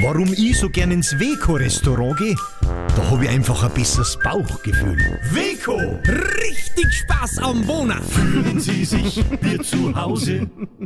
Warum ich so gern ins Weco-Restaurant gehe? Da habe ich einfach ein besseres Bauchgefühl. Weco! Richtig Spaß am Wohnen! Fühlen Sie sich wie zu Hause?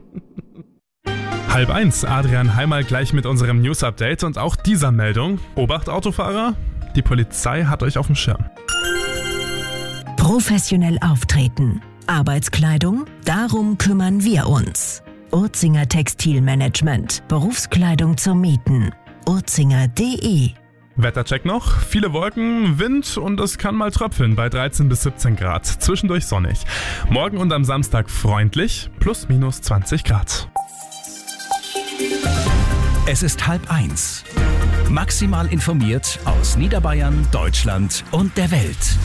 12:30, Adrian Heimal gleich mit unserem News-Update und auch dieser Meldung. Obacht Autofahrer, die Polizei hat euch auf dem Schirm. Professionell auftreten. Arbeitskleidung, darum kümmern wir uns. Urzinger Textilmanagement. Berufskleidung zum Mieten. urzinger.de. Wettercheck noch. Viele Wolken, Wind und es kann mal tröpfeln bei 13 bis 17 Grad. Zwischendurch sonnig. Morgen und am Samstag freundlich, plus minus 20 Grad. Es ist 12:30. Maximal informiert aus Niederbayern, Deutschland und der Welt.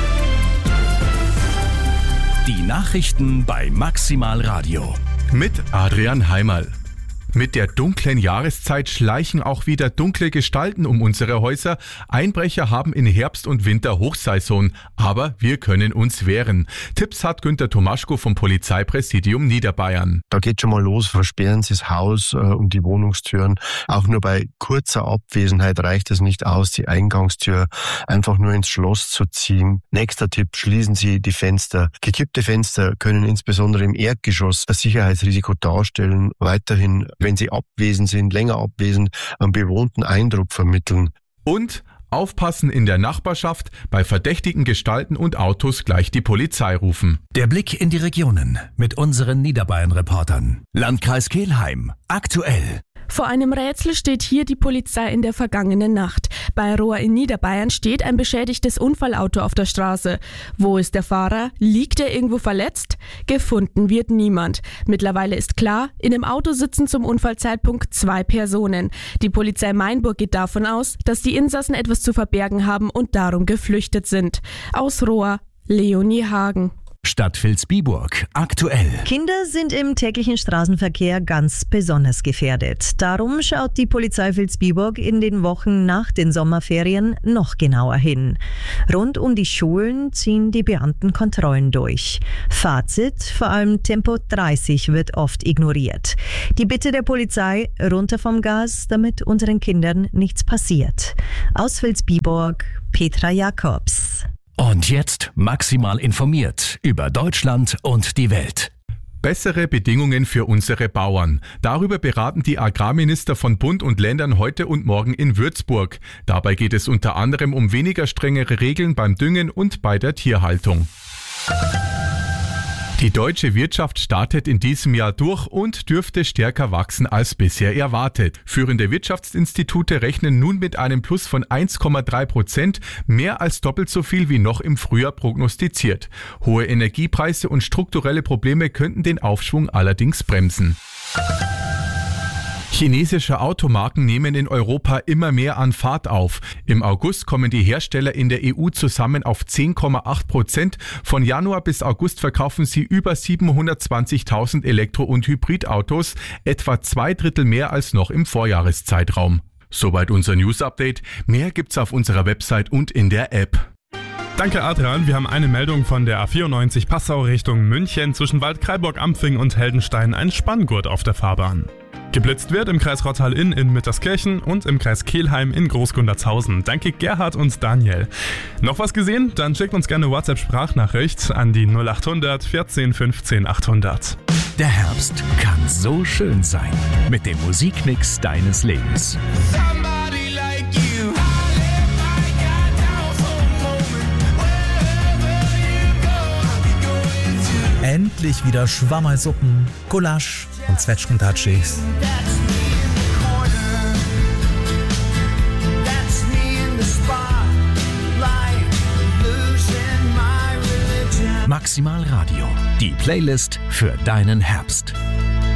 Die Nachrichten bei Maximal Radio. Mit Adrian Heimal. Mit der dunklen Jahreszeit schleichen auch wieder dunkle Gestalten um unsere Häuser. Einbrecher haben in Herbst und Winter Hochsaison, aber wir können uns wehren. Tipps hat Günter Tomaschko vom Polizeipräsidium Niederbayern. Da geht schon mal los, versperren Sie das Haus und die Wohnungstüren. Auch nur bei kurzer Abwesenheit reicht es nicht aus, die Eingangstür einfach nur ins Schloss zu ziehen. Nächster Tipp, schließen Sie die Fenster. Gekippte Fenster können insbesondere im Erdgeschoss ein Sicherheitsrisiko darstellen. Weiterhin, wenn sie abwesend sind, länger abwesend, einen bewohnten Eindruck vermitteln. Und aufpassen in der Nachbarschaft, bei verdächtigen Gestalten und Autos gleich die Polizei rufen. Der Blick in die Regionen mit unseren Niederbayern-Reportern. Landkreis Kelheim, aktuell. Vor einem Rätsel steht hier die Polizei in der vergangenen Nacht. Bei Rohr in Niederbayern steht ein beschädigtes Unfallauto auf der Straße. Wo ist der Fahrer? Liegt er irgendwo verletzt? Gefunden wird niemand. Mittlerweile ist klar, in dem Auto sitzen zum Unfallzeitpunkt 2 Personen. Die Polizei Mainburg geht davon aus, dass die Insassen etwas zu verbergen haben und darum geflüchtet sind. Aus Rohr, Leonie Hagen. Stadt Vilsbiburg, aktuell. Kinder sind im täglichen Straßenverkehr ganz besonders gefährdet. Darum schaut die Polizei Vilsbiburg in den Wochen nach den Sommerferien noch genauer hin. Rund um die Schulen ziehen die Beamten Kontrollen durch. Fazit, vor allem Tempo 30 wird oft ignoriert. Die Bitte der Polizei, runter vom Gas, damit unseren Kindern nichts passiert. Aus Vilsbiburg, Petra Jakobs. Und jetzt maximal informiert über Deutschland und die Welt. Bessere Bedingungen für unsere Bauern. Darüber beraten die Agrarminister von Bund und Ländern heute und morgen in Würzburg. Dabei geht es unter anderem um weniger strengere Regeln beim Düngen und bei der Tierhaltung. Die deutsche Wirtschaft startet in diesem Jahr durch und dürfte stärker wachsen als bisher erwartet. Führende Wirtschaftsinstitute rechnen nun mit einem Plus von 1,3%, mehr als doppelt so viel wie noch im Frühjahr prognostiziert. Hohe Energiepreise und strukturelle Probleme könnten den Aufschwung allerdings bremsen. Chinesische Automarken nehmen in Europa immer mehr an Fahrt auf. Im August kommen die Hersteller in der EU zusammen auf 10,8%. Von Januar bis August verkaufen sie über 720.000 Elektro- und Hybridautos, etwa 2/3 mehr als noch im Vorjahreszeitraum. Soweit unser News-Update. Mehr gibt's auf unserer Website und in der App. Danke Adrian, wir haben eine Meldung von der A94 Passau Richtung München. Zwischen Waldkraiburg-Ampfing und Heldenstein ein Spanngurt auf der Fahrbahn. Geblitzt wird im Kreis Rottal-Inn in Mitterskirchen und im Kreis Kelheim in Großgundertshausen. Danke Gerhard und Daniel. Noch was gesehen? Dann schickt uns gerne WhatsApp-Sprachnachricht an die 0800 14 15 800. Der Herbst kann so schön sein mit dem Musikmix deines Lebens. Endlich wieder Schwammersuppen, Gulasch und Zwetschgentatschis. Maximal Radio, die Playlist für deinen Herbst.